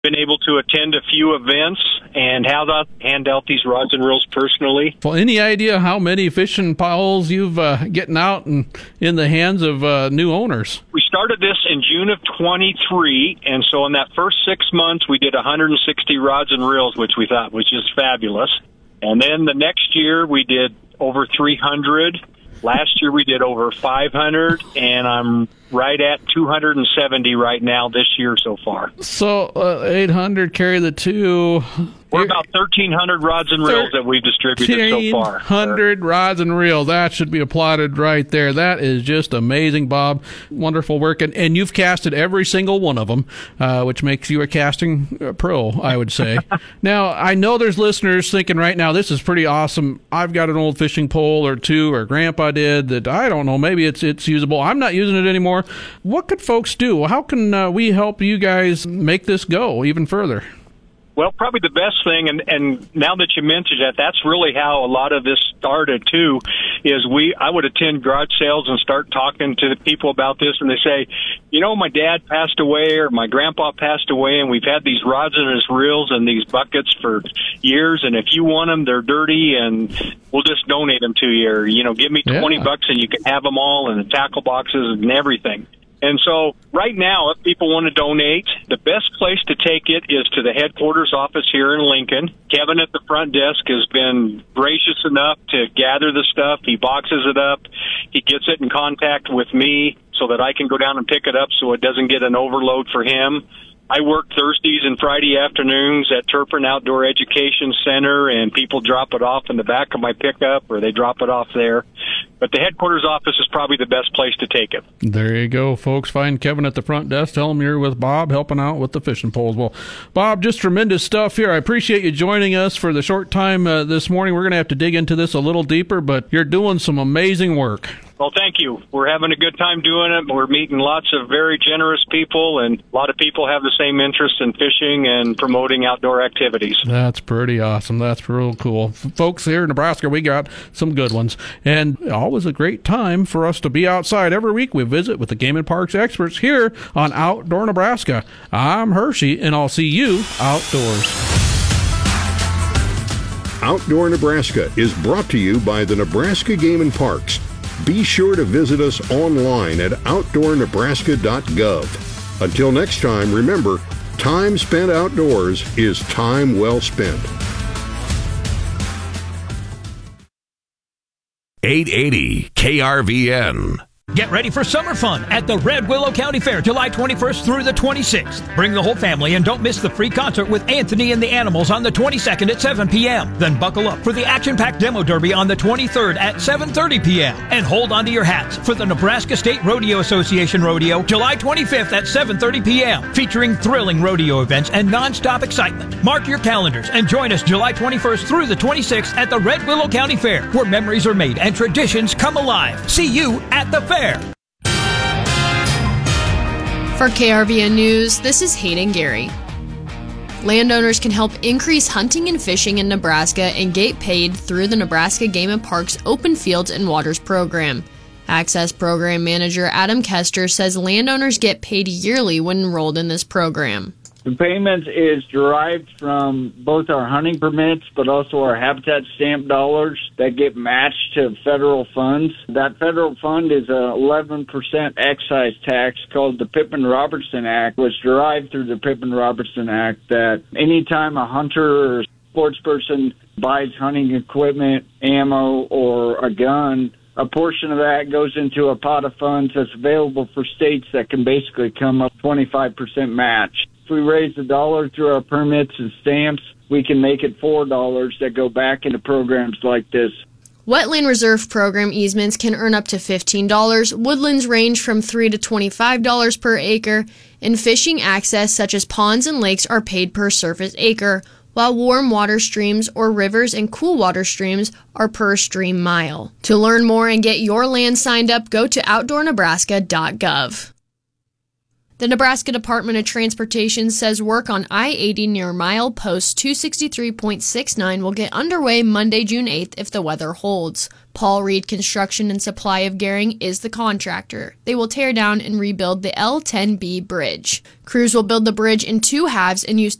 been able to attend a few events and hand out these rods and reels personally. Well, any idea how many fishing poles you've getting out and in the hands of new owners? We started this in June of 23, and so in that first 6 months, we did 160 rods and reels, which we thought was just fabulous. And then the next year, we did over 300. Last year, we did over 500, and I'm right at 270 right now this year so far. So 800 carry the two. We're about 1,300 rods and reels that we've distributed so far. 1,300 rods and reels. That should be applauded right there. That is just amazing, Bob. Wonderful work. And you've casted every single one of them, which makes you a casting pro, I would say. Now, I know there's listeners thinking right now, this is pretty awesome. I've got an old fishing pole or two, or Grandpa did, that I don't know, maybe it's usable. I'm not using it anymore. What could folks do? How can we help you guys make this go even further? Well, probably the best thing, and now that you mentioned that, that's really how a lot of this started, too, is I would attend garage sales and start talking to the people about this, and they say, my dad passed away or my grandpa passed away, and we've had these rods and his reels and these buckets for years, and if you want them, they're dirty, and we'll just donate them to you, or, give me $20 and you can have them all, and the tackle boxes and everything. And so right now, if people want to donate, the best place to take it is to the headquarters office here in Lincoln. Kevin at the front desk has been gracious enough to gather the stuff. He boxes it up. He gets it in contact with me so that I can go down and pick it up so it doesn't get an overload for him. I work Thursdays and Friday afternoons at Turpin Outdoor Education Center, and people drop it off in the back of my pickup, or they drop it off there. But the headquarters office is probably the best place to take it. There you go, folks. Find Kevin at the front desk. Tell him you're with Bob, helping out with the fishing poles. Well, Bob, just tremendous stuff here. I appreciate you joining us for the short time this morning. We're going to have to dig into this a little deeper, but you're doing some amazing work. Well, thank you. We're having a good time doing it. We're meeting lots of very generous people, and a lot of people have the same interest in fishing and promoting outdoor activities. That's pretty awesome. That's real cool. Folks, here in Nebraska, we got some good ones, and always a great time for us to be outside. Every week we visit with the Game and Parks experts here on Outdoor Nebraska. I'm Hershey, and I'll see you outdoors. Outdoor Nebraska is brought to you by the Nebraska Game and Parks. Be sure to visit us online at outdoornebraska.gov. Until next time, remember, time spent outdoors is time well spent. 880 KRVN. Get ready for summer fun at the Red Willow County Fair, July 21st through the 26th. Bring the whole family and don't miss the free concert with Anthony and the Animals on the 22nd at 7 p.m. Then buckle up for the action-packed demo derby on the 23rd at 7:30 p.m. And hold on to your hats for the Nebraska State Rodeo Association Rodeo, July 25th at 7:30 p.m. featuring thrilling rodeo events and non-stop excitement. Mark your calendars and join us July 21st through the 26th at the Red Willow County Fair, where memories are made and traditions come alive. See you at the fair. For KRVN News, this is Hayden Gary. Landowners can help increase hunting and fishing in Nebraska and get paid through the Nebraska Game and Parks Open Fields and Waters program. Access Program Manager Adam Kester says landowners get paid yearly when enrolled in this program. The payment is derived from both our hunting permits, but also our habitat stamp dollars that get matched to federal funds. That federal fund is a 11% excise tax called the Pippin-Robertson Act, which derived through the Pippin-Robertson Act that anytime a hunter or sports person buys hunting equipment, ammo, or a gun, a portion of that goes into a pot of funds that's available for states that can basically come up 25% match. If we raise $1 through our permits and stamps, we can make it $4 that go back into programs like this. Wetland Reserve Program easements can earn up to $15, woodlands range from $3 to $25 per acre, and fishing access such as ponds and lakes are paid per surface acre, while warm water streams or rivers and cool water streams are per stream mile. To learn more and get your land signed up, go to outdoornebraska.gov. The Nebraska Department of Transportation says work on I-80 near milepost 263.69 will get underway Monday, June 8th if the weather holds. Paul Reed Construction and Supply of Gering is the contractor. They will tear down and rebuild the L10B bridge. Crews will build the bridge in two halves and use